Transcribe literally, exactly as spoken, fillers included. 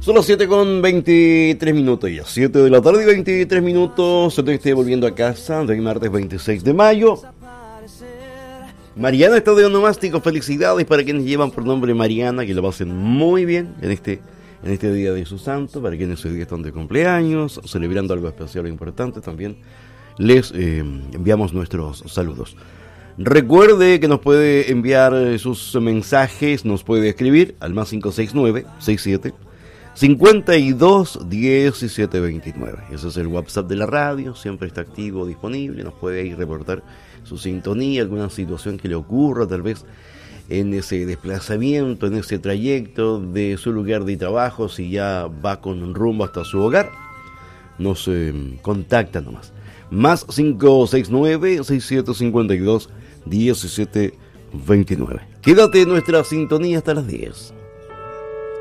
Son las siete con veintitrés minutos ya, siete de la tarde y veintitrés minutos. Se te esté volviendo a casa de martes veintiséis de mayo. Mariana está de onomástico, felicidades para quienes llevan por nombre Mariana, que lo pasen muy bien en este, en este día de su santo, para quienes hoy día están de cumpleaños, celebrando algo especial o importante, también les eh, enviamos nuestros saludos. Recuerde que nos puede enviar sus mensajes, nos puede escribir al más cinco seis nueve, seis siete, cincuenta y dos, diecisiete veintinueve. Ese es el WhatsApp de la radio, siempre está activo, disponible, nos puede ahí reportar su sintonía, alguna situación que le ocurra tal vez en ese desplazamiento, en ese trayecto de su lugar de trabajo, si ya va con rumbo hasta su hogar, nos eh, contacta nomás. Más cinco seis nueve, seis siete cincuenta y dos, diecisiete veintinueve. Quédate en nuestra sintonía hasta las diez.